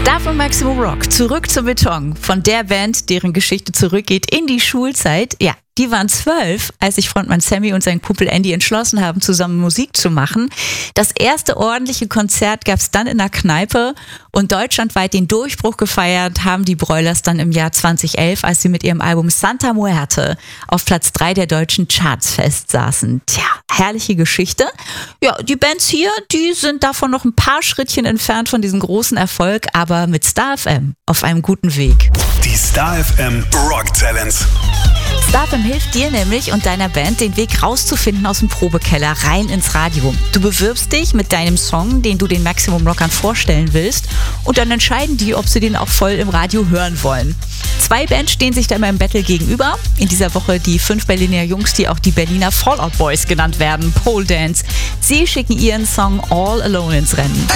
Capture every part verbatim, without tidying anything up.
Star von Maximum Rock, zurück zum Beton. Von der Band, deren Geschichte zurückgeht in die Schulzeit. Ja, die waren zwölf, als sich Frontmann Sammy und sein Kumpel Andy entschlossen haben, zusammen Musik zu machen. Das erste ordentliche Konzert gab es dann in der Kneipe und deutschlandweit den Durchbruch gefeiert haben die Broilers dann im Jahr zweitausendelf, als sie mit ihrem Album Santa Muerte auf Platz drei der deutschen Charts festsaßen. Tja, herrliche Geschichte. Ja, die Bands hier, die sind davon noch ein paar Schrittchen entfernt von diesem großen Erfolg, aber mit Star F M auf einem guten Weg. Die Star F M Rock Talents. Star F M hilft dir nämlich und deiner Band, den Weg rauszufinden aus dem Probekeller rein ins Radio. Du bewirbst dich mit deinem Song, den du den Maximum Rockern vorstellen willst, und dann entscheiden die, ob sie den auch voll im Radio hören wollen. Zwei Bands stehen sich da immer im Battle gegenüber. In dieser Woche die fünf Berliner Jungs, die auch die Berliner Fallout Boys genannt werden, Pole Dance. Sie schicken ihren Song All Alone ins Rennen.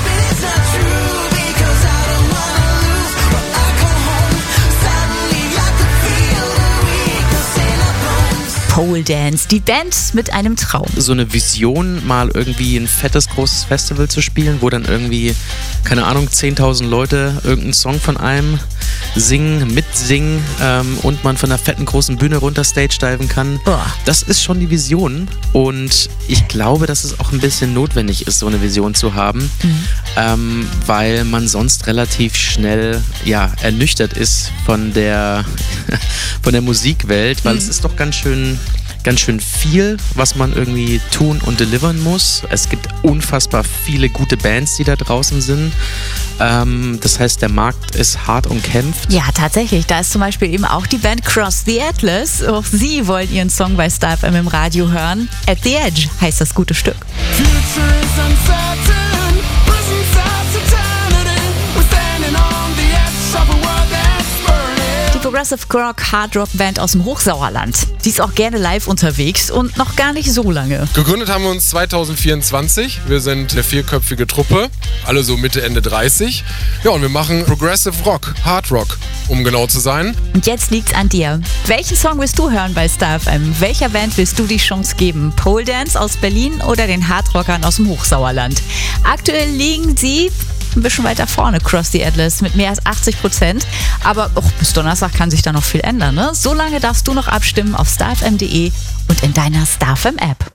Pole Dance, die Band mit einem Traum. So eine Vision, mal irgendwie ein fettes, großes Festival zu spielen, wo dann irgendwie, keine Ahnung, zehntausend Leute irgendeinen Song von einem singen, mitsingen ähm, und man von einer fetten, großen Bühne runter Stage diven kann. Boah. Das ist schon die Vision und ich glaube, dass es auch ein bisschen notwendig ist, so eine Vision zu haben, mhm. ähm, weil man sonst relativ schnell ja, ernüchtert ist von der, von der Musikwelt, weil mhm. es ist doch ganz schön ganz schön viel, was man irgendwie tun und delivern muss. Es gibt unfassbar viele gute Bands, die da draußen sind. Ähm, das heißt, der Markt ist hart umkämpft. Ja, tatsächlich. Da ist zum Beispiel eben auch die Band Cross the Atlas. Auch sie wollen ihren Song bei Star F M im Radio hören. At the Edge heißt das gute Stück. Future is uncertain, prisons of eternity. We're standing on the edge of a world that's burning. Die Progressive Rock Hard Rock Band aus dem Hochsauerland. Die ist auch gerne live unterwegs und noch gar nicht so lange. Gegründet haben wir uns zweitausendvierundzwanzig. Wir sind eine vierköpfige Truppe, alle so Mitte, Ende dreißig. Ja, und wir machen Progressive Rock, Hard Rock, um genau zu sein. Und jetzt liegt's an dir. Welchen Song willst du hören bei Star F M? Welcher Band willst du die Chance geben? Pole Dance aus Berlin oder den Hardrockern aus dem Hochsauerland? Aktuell liegen sie ein bisschen weiter vorne, Cross the Atlas, mit mehr als achtzig Prozent. Aber oh, bis Donnerstag kann sich da noch viel ändern. Ne? So lange darfst du noch abstimmen auf star f m punkt d e und in deiner Star F M App.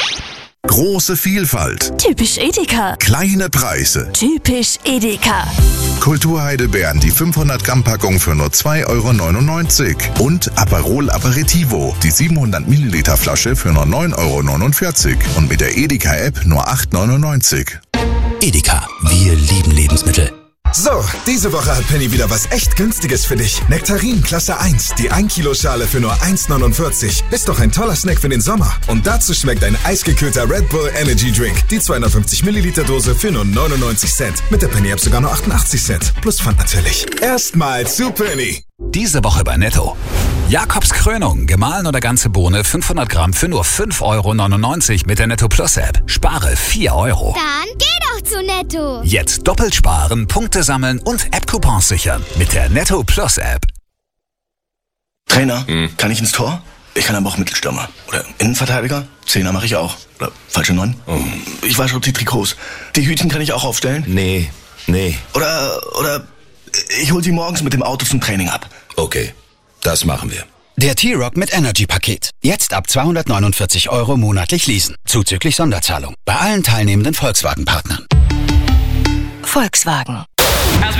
Große Vielfalt. Typisch Edeka. Kleine Preise. Typisch Edeka. Kulturheidelbeeren, die fünfhundert Gramm Packung für nur zwei Euro neunundneunzig. Und Aperol Aperitivo, die siebenhundert Milliliter Flasche für nur neun Euro neunundvierzig. Und mit der Edeka-App nur acht Euro neunundneunzig. Edeka, wir lieben Lebensmittel. So, diese Woche hat Penny wieder was echt Günstiges für dich. Nektarin Klasse eins, die ein Kilo Schale für nur eins Euro neunundvierzig. Ist doch ein toller Snack für den Sommer. Und dazu schmeckt ein eisgekühlter Red Bull Energy Drink. Die zweihundertfünfzig Milliliter Dose für nur neunundneunzig Cent. Mit der Penny App sogar nur achtundachtzig Cent. Plus Pfand natürlich. Erstmal zu Penny. Diese Woche bei Netto. Jakobs Krönung, gemahlen oder ganze Bohne, fünfhundert Gramm für nur fünf Euro neunundneunzig mit der Netto Plus App. Spare vier Euro. Dann geh doch zu Netto. Jetzt doppelt sparen, Punkte sammeln und App-Coupons sichern mit der Netto Plus App. Trainer, hm. kann ich ins Tor? Ich kann aber auch Mittelstürmer. Oder Innenverteidiger? Zehner mache ich auch. Oder falsche Neun? Oh. Ich wasche die Trikots. Die Hütchen kann ich auch aufstellen? Nee, nee. Oder, oder ich hol sie morgens mit dem Auto zum Training ab. Okay, das machen wir. Der T-Rock mit Energy-Paket. Jetzt ab zweihundertneunundvierzig Euro monatlich leasen. Zuzüglich Sonderzahlung. Bei allen teilnehmenden Volkswagen-Partnern. Volkswagen.